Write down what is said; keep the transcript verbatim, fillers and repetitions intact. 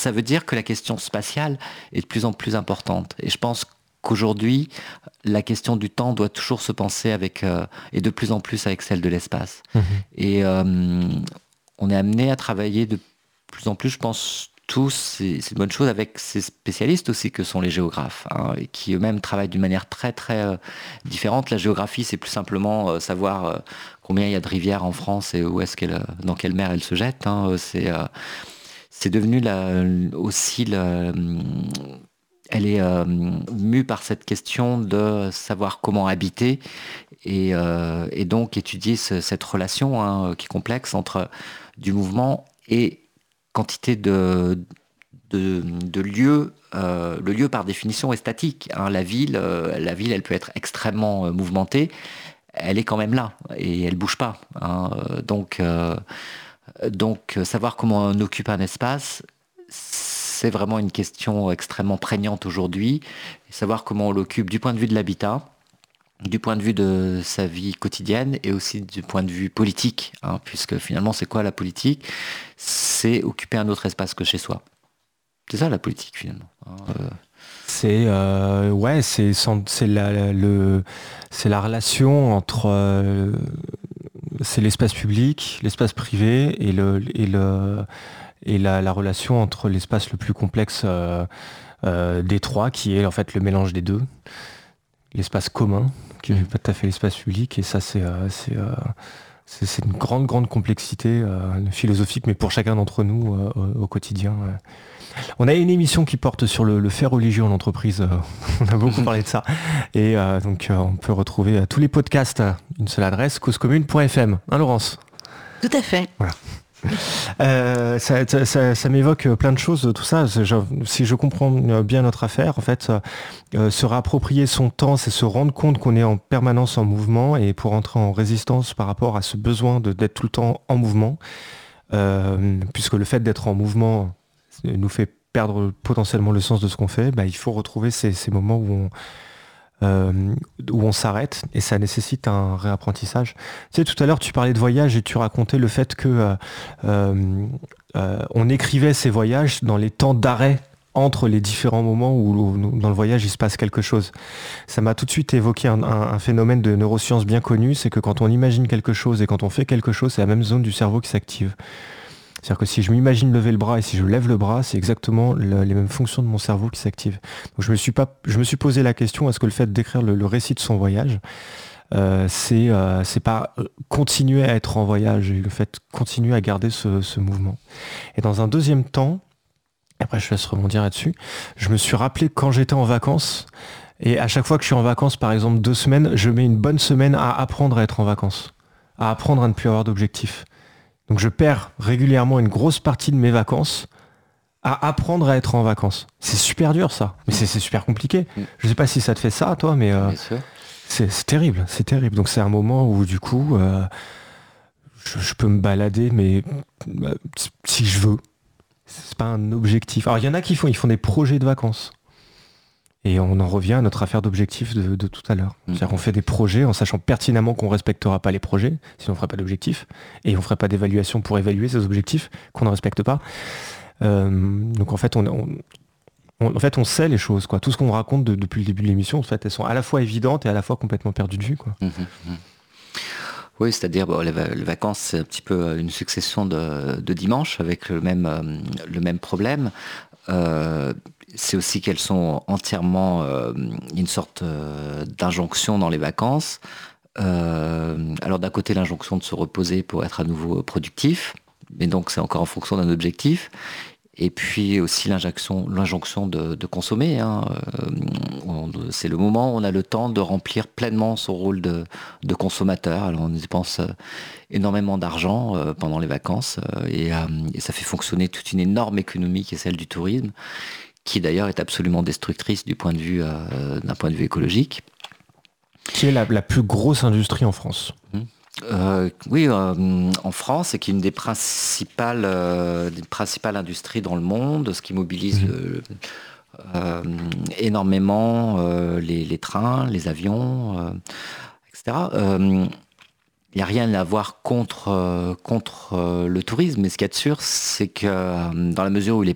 ça veut dire que la question spatiale est de plus en plus importante. Et je pense qu'aujourd'hui, la question du temps doit toujours se penser avec, euh, et de plus en plus avec celle de l'espace. Mmh. Et euh, on est amené à travailler de plus en plus, je pense, tous, et c'est une bonne chose, avec ces spécialistes aussi que sont les géographes, hein, et qui eux-mêmes travaillent d'une manière très très euh, différente. La géographie, c'est plus simplement euh, savoir euh, combien il y a de rivières en France et où est-ce qu'elle, dans quelle mer elles se jettent. Hein. C'est, euh, c'est devenu la, aussi la, elle est euh, mue par cette question de savoir comment habiter et, euh, et donc étudier ce, cette relation hein, qui est complexe entre du mouvement et quantité de, de, de lieux. Euh, le lieu, par définition, est statique. Hein. La ville, euh, la ville, elle peut être extrêmement euh, mouvementée. Elle est quand même là et elle bouge pas. Hein. Donc, euh, donc, savoir comment on occupe un espace, c'est vraiment une question extrêmement prégnante aujourd'hui. Savoir comment on l'occupe du point de vue de l'habitat, du point de vue de sa vie quotidienne et aussi du point de vue politique, hein, puisque finalement, c'est quoi la politique ? C'est occuper un autre espace que chez soi. C'est ça la politique finalement. Hein, euh... C'est euh, ouais, c'est c'est la, la le c'est la relation entre euh, c'est l'espace public, l'espace privé et le et le et la, la relation entre l'espace le plus complexe euh, euh, des trois, qui est en fait le mélange des deux, l'espace commun, qui n'est pas tout à fait l'espace public, et ça c'est euh, c'est, euh, c'est c'est une grande grande complexité euh, philosophique, mais pour chacun d'entre nous euh, au, au quotidien. Euh. On a une émission qui porte sur le, le fait religieux en entreprise. Euh, on a beaucoup parlé de ça. Et euh, donc, euh, on peut retrouver euh, tous les podcasts à une seule adresse, cause commune point f m. Hein, Laurence ? Tout à fait. Voilà. Euh, ça, ça, ça, ça m'évoque plein de choses, tout ça. Je, si je comprends bien notre affaire, en fait, euh, se réapproprier son temps, c'est se rendre compte qu'on est en permanence en mouvement, et pour entrer en résistance par rapport à ce besoin de, d'être tout le temps en mouvement, euh, puisque le fait d'être en mouvement nous fait perdre potentiellement le sens de ce qu'on fait, bah, il faut retrouver ces, ces moments où on, euh, où on s'arrête, et ça nécessite un réapprentissage. Tu sais, tout à l'heure, tu parlais de voyage et tu racontais le fait que euh, euh, euh, on écrivait ces voyages dans les temps d'arrêt entre les différents moments où, où dans le voyage il se passe quelque chose. Ça m'a tout de suite évoqué un, un, un phénomène de neurosciences bien connu, c'est que quand on imagine quelque chose et quand on fait quelque chose, c'est la même zone du cerveau qui s'active. C'est-à-dire que si je m'imagine lever le bras et si je lève le bras, c'est exactement le, les mêmes fonctions de mon cerveau qui s'activent. Donc je me suis pas, je me suis posé la question, est-ce que le fait d'écrire le, le récit de son voyage, euh, c'est, euh, c'est pas continuer à être en voyage, et le fait de continuer à garder ce, ce mouvement. Et dans un deuxième temps, après je laisse rebondir là-dessus, je me suis rappelé quand j'étais en vacances, et à chaque fois que je suis en vacances, par exemple deux semaines, je mets une bonne semaine à apprendre à être en vacances, à apprendre à ne plus avoir d'objectifs. Donc je perds régulièrement une grosse partie de mes vacances à apprendre à être en vacances. C'est super dur ça, mais c'est, c'est super compliqué. Je sais pas si ça te fait ça toi, mais euh, c'est, c'est terrible, c'est terrible. Donc c'est un moment où du coup, euh, je, je peux me balader, mais euh, si je veux, c'est pas un objectif. Alors il y en a qui font, ils font des projets de vacances. Et on en revient à notre affaire d'objectifs de, de tout à l'heure. Mmh. C'est-à-dire qu'on fait des projets en sachant pertinemment qu'on ne respectera pas les projets, sinon on ne ferait pas d'objectifs, et on ne ferait pas d'évaluation pour évaluer ces objectifs qu'on ne respecte pas. Euh, donc en fait on, on, on, en fait, on sait les choses, quoi. Tout ce qu'on raconte de, depuis le début de l'émission, en fait, elles sont à la fois évidentes et à la fois complètement perdues de vue, quoi. Mmh, mmh. Oui, c'est-à-dire bon, les, les vacances, c'est un petit peu une succession de, de dimanches avec le même, euh, le même problème. Euh, c'est aussi qu'elles sont entièrement euh, une sorte euh, d'injonction dans les vacances. Euh, alors d'un côté, l'injonction de se reposer pour être à nouveau productif, mais donc c'est encore en fonction d'un objectif. Et puis aussi l'injonction, l'injonction de, de consommer. Hein. Euh, on, c'est le moment où on a le temps de remplir pleinement son rôle de, de consommateur. Alors on dépense énormément d'argent euh, pendant les vacances euh, et, euh, et ça fait fonctionner toute une énorme économie qui est celle du tourisme, qui d'ailleurs est absolument destructrice du point de vue, euh, d'un point de vue écologique. Qui est la, la plus grosse industrie en France. Mmh. Euh, oui, euh, en France, c'est une des principales, euh, des principales industries dans le monde, ce qui mobilise mmh. le, euh, énormément euh, les, les trains, les avions, euh, et cetera. Euh, il n'y a rien à voir contre, euh, contre euh, le tourisme, mais ce qu'il y a de sûr, c'est que euh, dans la mesure où il est